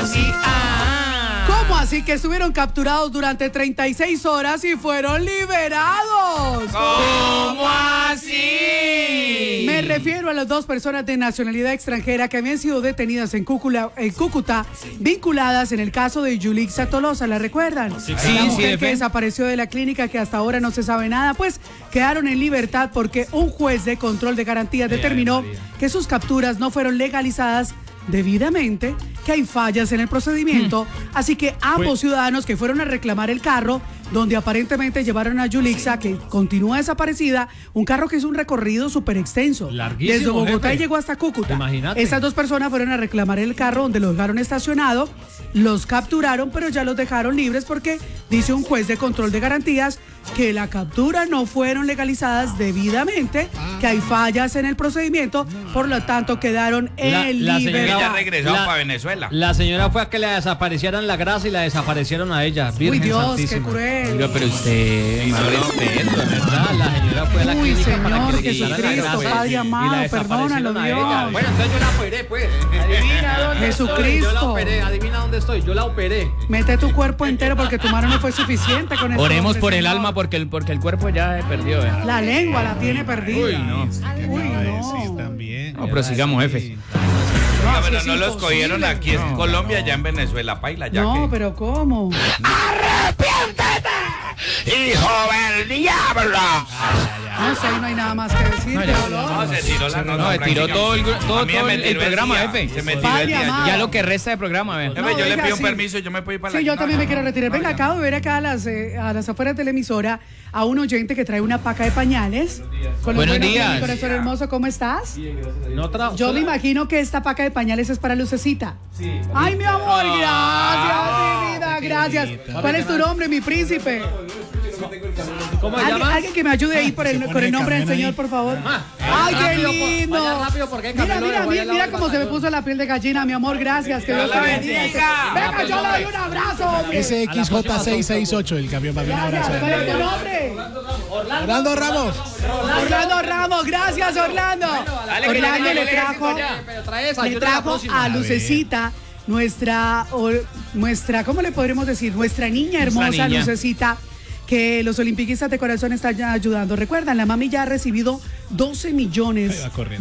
¿Cómo así que estuvieron capturados durante 36 horas y fueron liberados? ¿Cómo así? Me refiero a las dos personas de nacionalidad extranjera que habían sido detenidas en Cúcuta, vinculadas en el caso de Yulixa Tolosa, ¿la recuerdan? La mujer que desapareció de la clínica, que hasta ahora no se sabe nada, pues quedaron en libertad porque un juez de control de garantías determinó que sus capturas no fueron legalizadas debidamente, que hay fallas en el procedimiento, así que ambos ciudadanos que fueron a reclamar el carro donde aparentemente llevaron a Yulixa, que continúa desaparecida, un carro que hizo un recorrido súper extenso, larguísimo, desde Bogotá jefe. y llegó hasta Cúcuta. Imagínate. Esas dos personas fueron a reclamar el carro donde lo dejaron estacionado, los capturaron, pero ya los dejaron libres porque dice un juez de control de garantías que la captura no fueron legalizadas debidamente, que hay fallas en el procedimiento, por lo tanto quedaron en libertad. Ella regresó para Venezuela. La señora fue a que le desaparecieran la grasa y la desaparecieron a ella. Virgen Uy, Dios, Santísima. qué cruel. Oiga, pero usted, más respeto, ¿Verdad? La señora fue a la Uy, clínica para Señor que le quitaran la Jesucristo, grasa Padre y amado, la perdónalo, desaparecieron a Dios. ella. Bueno, entonces yo la operé, pues. Adivina dónde Jesucristo. estoy. Yo la operé, adivina dónde estoy. Yo la operé. Mete tu cuerpo entero porque tu mano no fue suficiente con eso. Oremos por el alma porque el cuerpo ya se perdió. La lengua la tiene perdida. Uy, no. Uy, no. También. No, pero sigamos, jefe. No, pero es no los imposible. cogieron aquí en Colombia, ya en Venezuela, paila, ya No, que... pero ¿cómo? ¡Hijo del diablo! No sé, ahí no hay nada más que decir. No, se tiró la nota. No, se tiró todo el A mí me tiró programa, día. jefe. Se me tiró el Padre día. amado. Ya lo que resta de programa, ve. Jefe, No, yo le oiga, pido un sí. permiso, yo me puedo ir para la... Sí, yo No, también me no, quiero no, retirar. no, Venga, ya. acabo de ver acá a las afueras de la emisora a un oyente que trae una paca de pañales. Con los Buenos buenos días. Mi corazón hermoso, ¿cómo estás? No Yo me imagino que esta paca de pañales es para Lucecita. Sí. Ay, mi amor, gracias, mi vida, gracias. ¿Cuál es tu nombre, mi príncipe? ¿Cómo se llama? Alguien que me ayude ahí con el nombre del Señor, por favor. Ay, qué rápido, lindo. vaya rápido, porque Mira, Camilo mira, le voy a mira, mira lavar cómo la se me mano. puso la piel de gallina, mi amor, gracias. Que Dios te bendiga. Venga, yo le doy un abrazo, hombre. SXJ668, el camión para un Gracias. abrazo. ¿Cuál es tu nombre? Orlando Ramos. Orlando Ramos, gracias, Orlando. Orlando le trajo, Pero trae esa, le yo te la trajo próxima. a Lucecita, nuestra, ¿cómo le podremos decir? Nuestra niña hermosa, niña. Lucecita, que los olimpiquistas de corazón están ya ayudando. Recuerdan, la mami ya ha recibido 12 millones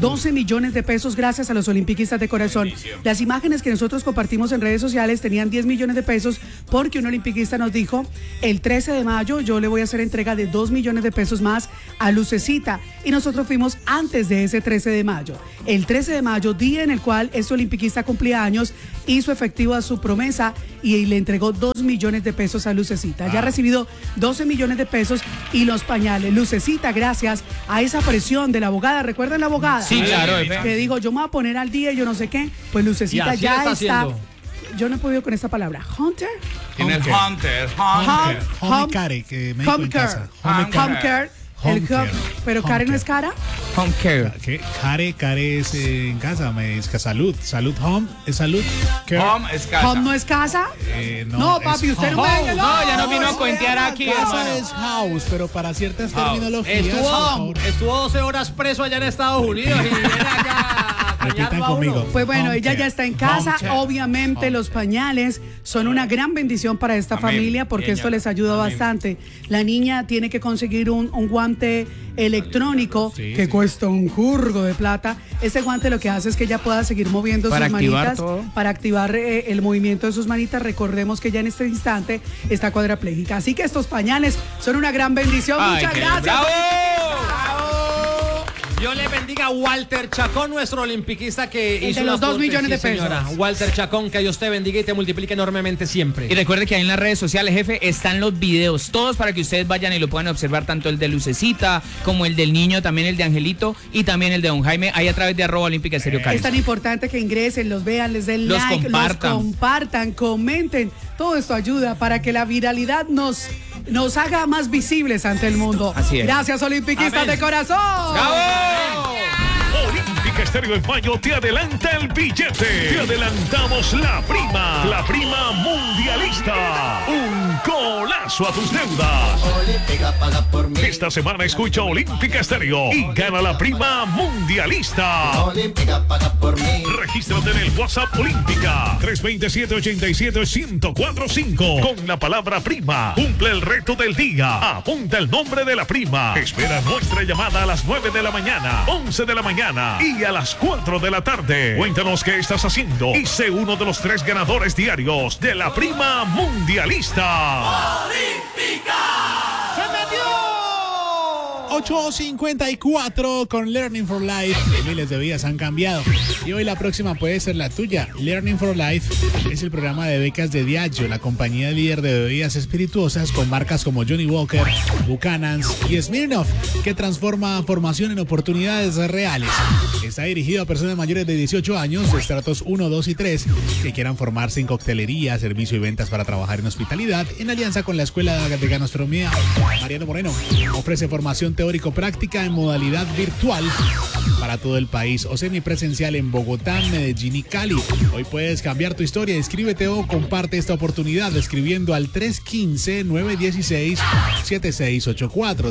de pesos gracias a los olimpiquistas de corazón. Las imágenes que nosotros compartimos en redes sociales tenían 10 millones de pesos porque un olimpiquista nos dijo, el 13 de mayo yo le voy a hacer entrega de 2 millones de pesos más a Lucecita. Y nosotros fuimos antes de ese 13 de mayo. El 13 de mayo, día en el cual este olimpiquista cumplía años, hizo efectiva su promesa y le entregó 2 millones de pesos a Lucecita. Ya ha recibido 12 millones de pesos y los pañales. Lucecita, gracias a esa presión de la abogada. ¿Recuerdan la abogada? Sí, claro, Que dijo, yo me voy a poner al día y yo no sé qué. Pues Y Lucecita así ya está está. haciendo. Yo no he podido con esta palabra. Hunter. ¿Quién es Hunter? Hunter. Home Care, que me dijo en casa. Home care. Home care. Home care. Pero Home Karen no care. es cara. Home care. ¿Qué? Care es en casa, me dice salud. Salud home es salud. Care. Home es casa. Home no es casa. No, es papi, usted no home. me venga. No, ya nos vino a no, cuentear no, aquí, Casa hermano. es house, pero para ciertas terminologías. por Estuvo favor, 12 horas preso allá en Estados Unidos y viene acá a repitan cañarlo a uno. conmigo. Pues bueno, Home ella care. ya está en casa. Home care. Obviamente Home los pañales son una gran bendición para esta Amén. familia porque Bien, esto ya. les ayuda bastante. La niña tiene que conseguir un guante electrónico que cuesta un jurgo de plata. Ese guante lo que hace es que ella pueda seguir moviendo Para sus activar manitas todo. para activar el movimiento de sus manitas. Recordemos que ya en este instante está cuadraplégica. Así que estos pañales son una gran bendición. Ay, Muchas qué gracias. bravo. Dios le bendiga a Walter Chacón, nuestro olimpiquista que El hizo de los un 2 aporte, millones de sí, señora. pesos. Walter Chacón, que Dios te bendiga y te multiplique enormemente siempre. Y recuerde que ahí en las redes sociales, jefe, están los videos, todos para que ustedes vayan y lo puedan observar, tanto el de Lucecita como el del niño, también el de Angelito y también el de Don Jaime, ahí a través de @Olímpica Estéreo Cali. Es tan importante que ingresen, los vean, les den Los like, compartan. los compartan, comenten. Todo esto ayuda para que la viralidad nos haga más visibles ante el mundo. Así es. Gracias, olimpiquistas Amén. de corazón. ¡Bravo! Olímpica Estéreo en mayo te adelanta el billete. Te adelantamos la prima mundialista. Un golazo. paso a tus deudas. Esta semana escucha Olímpica Estéreo y gana la prima mundialista. Regístrate en el WhatsApp Olímpica 327-87-1045 con la palabra prima. Cumple el reto del día. Apunta el nombre de la prima. Espera nuestra llamada a las 9 de la mañana, 11 de la mañana y a las 4 de la tarde. Cuéntanos qué estás haciendo y sé uno de los 3 ganadores diarios de la prima mundialista. ¡Olímpica! 8:54 con Learning for Life. Miles de vidas han cambiado y hoy la próxima puede ser la tuya. Learning for Life es el programa de becas de Diageo, la compañía líder de bebidas espirituosas con marcas como Johnny Walker, Buchanan's y Smirnoff, que transforma formación en oportunidades reales. Está dirigido a personas mayores de 18 años, de estratos 1, 2 y 3, que quieran formarse en coctelería, servicio y ventas para trabajar en hospitalidad, en alianza con la Escuela de Gastronomía. Mariano Moreno ofrece formación teórico-práctica en modalidad virtual para todo el país o semipresencial en Bogotá, Medellín y Cali. Hoy puedes cambiar tu historia. Inscríbete o comparte esta oportunidad escribiendo al 315-916-7684.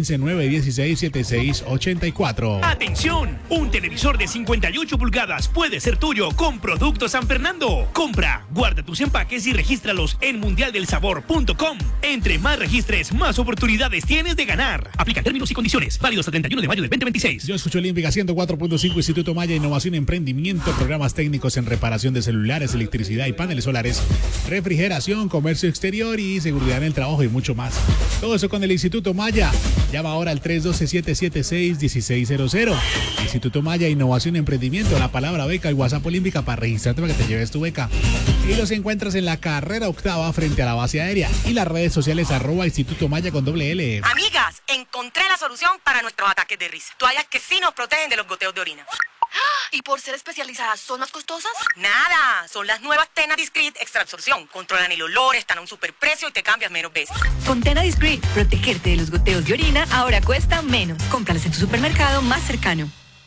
315-916-7684. ¡Atención! Un televisor de 58 pulgadas puede ser tuyo con Productos San Fernando. Compra, guarda tus empaques y regístralos en mundialdelsabor.com. Entre más registres, más oportunidades tienes de ganar. Aplica términos y condiciones. Válido hasta 31 de mayo del 2026. Yo escucho Olímpica 104.5, Instituto Maya, Innovación y Emprendimiento, programas técnicos en reparación de celulares, electricidad y paneles solares, refrigeración, comercio exterior y seguridad en el trabajo y mucho más. Todo eso con el Instituto Maya. Llama ahora al 312-776-1600. Instituto Maya, Innovación y Emprendimiento, la palabra beca y WhatsApp Olímpica para registrarte para que te lleves tu beca. Y los encuentras en la carrera octava frente a la base aérea y las redes sociales @Instituto Maya con @L. Amigas, encontré la solución para nuestros ataques de risa. Toallas que sí nos protegen de los goteos de orina. ¿Y por ser especializadas son más costosas? Nada, son las nuevas Tena Discreet Extra Absorción. Controlan el olor, están a un superprecio y te cambias menos veces. Con Tena Discreet, protegerte de los goteos de orina ahora cuesta menos. Cómpralas en tu supermercado más cercano.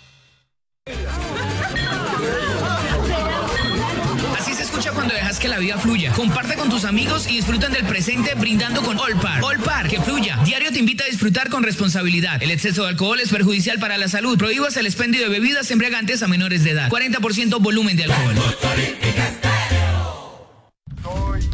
Cuando dejas que la vida fluya. Comparte con tus amigos y disfrutan del presente brindando con All Par. All Par, que fluya. Diario te invita a disfrutar con responsabilidad. El exceso de alcohol es perjudicial para la salud. Prohíbas el expendio de bebidas embriagantes a menores de edad. 40% volumen de alcohol.